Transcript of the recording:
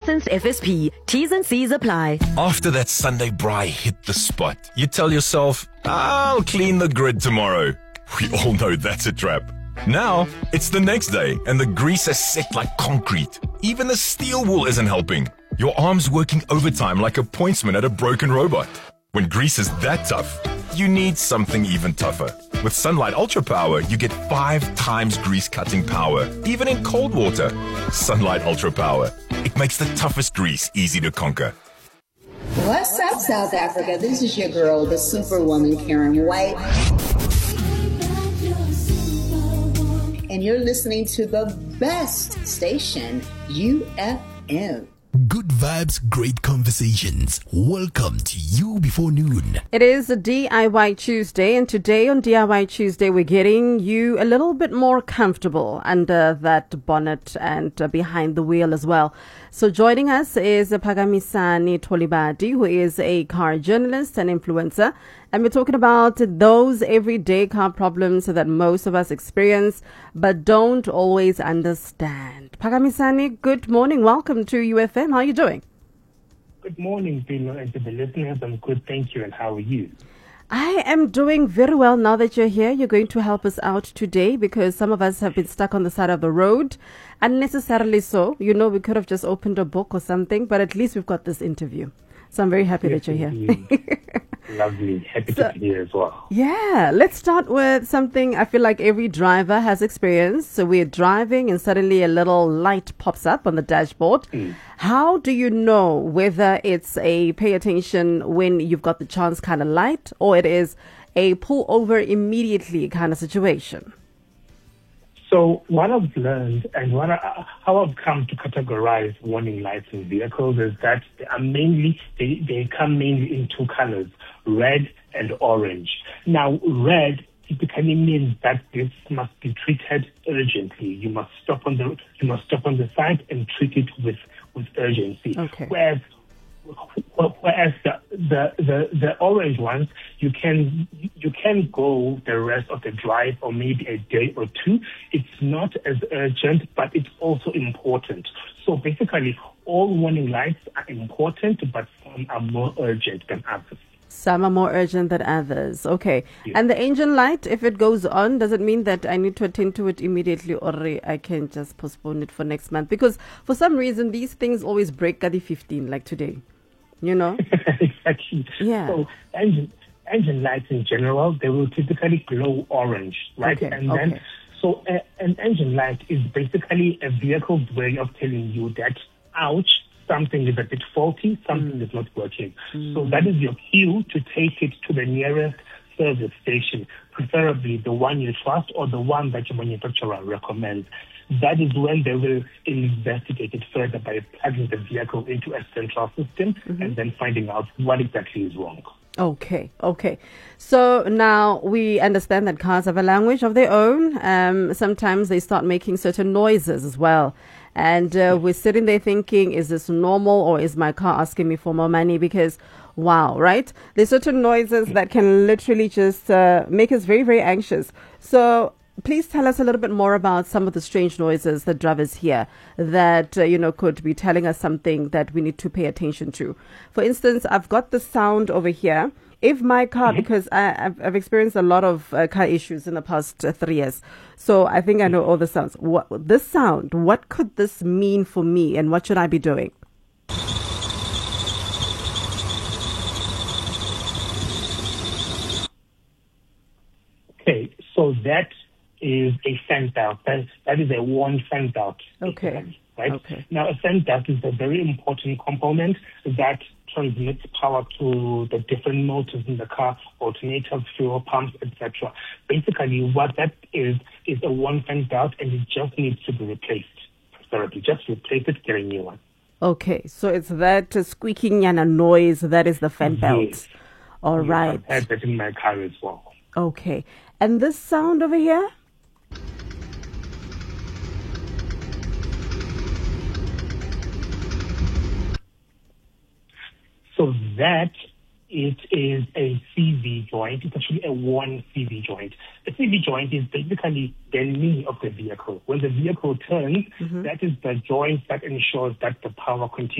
licensed FSP. T's and C's apply. After that Sunday braai hit the spot, you tell yourself, I'll clean the grid tomorrow. We all know that's a trap. Now, it's the next day and the grease has set like concrete. Even the steel wool isn't helping. Your arm's working overtime like a pointsman at a broken robot. When grease is that tough, you need something even tougher. With Sunlight Ultra Power, you get 5 times grease cutting power, even in cold water. Sunlight Ultra Power. It makes the toughest grease easy to conquer. What's up, South Africa? This is your girl, the Superwoman, Karen White. And you're listening to the best station, UFM. Good vibes, great conversations. Welcome to You Before Noon. It is a DIY Tuesday, and today on DIY Tuesday, we're getting you a little bit more comfortable under that bonnet and behind the wheel as well. So joining us is Phakamisani Tolibadi, who is a car journalist and influencer. And we're talking about those everyday car problems that most of us experience but don't always understand. Phakamisani, good morning. Welcome to UFM. How are you doing? Good morning, Dino, and to the listeners. I'm good, thank you. And how are you? I am doing very well now that you're here. You're going to help us out today because some of us have been stuck on the side of the road. Unnecessarily so. You know, we could have just opened a book or something, but at least we've got this interview. So I'm very happy that you're here. Lovely. Happy to be here as well. Yeah. Let's start with something I feel like every driver has experienced. So we're driving and suddenly a little light pops up on the dashboard. How do you know whether it's a pay attention when you've got the chance kind of light or it is a pull over immediately kind of situation? So what I've learned and how I've come to categorize warning lights in vehicles is that they come mainly in 2 colors, red and orange. Now, red typically means that this must be treated urgently. You must stop on the side and treat it with urgency. Okay. Whereas the orange ones, you can go the rest of the drive or maybe a day or 2. It's not as urgent, but it's also important. So basically, all warning lights are important, but some are more urgent than others. Some are more urgent than others. Okay. Yes. And the engine light, if it goes on, does it mean that I need to attend to it immediately or I can just postpone it for next month? Because for some reason, these things always break at the 15, like today. You know? Exactly. Yeah. So engine lights in general, they will typically glow orange, right? Okay. And then, so an engine light is basically a vehicle's way of telling you that, ouch, something is a bit faulty, something is not working. So that is your cue to take it to the nearest service station, preferably the one you trust or the one that your manufacturer recommends. That is when they will investigate it further by plugging the vehicle into a central system and then finding out what exactly is wrong. Okay. So now we understand that cars have a language of their own. Sometimes they start making certain noises as well. And we're sitting there thinking, is this normal or is my car asking me for more money? Because, wow, right? There's certain noises that can literally just make us very, very anxious. So please tell us a little bit more about some of the strange noises that drivers hear that, could be telling us something that we need to pay attention to. For instance, I've got the sound over here. If my car, because I've experienced a lot of car issues in the past 3 years, so I think I know all the sounds. This sound, what could this mean for me and what should I be doing? Okay, so that is a fan belt. That is a worn fan belt. Okay. Right? Okay. Now, a fan belt is a very important component that transmits power to the different motors in the car, alternators, fuel pumps, etc. Basically, what that is a worn fan belt, and it just needs to be replaced. Preferably, just replace it, get a new one. Okay, so it's that squeaking noise that is the fan belt. Yes. All right. I've had that in my car as well. Okay. And this sound over here? So that it is a CV joint. It's actually a worn CV joint. A CV joint is basically the knee of the vehicle. When the vehicle turns, that is the joint that ensures that the power continues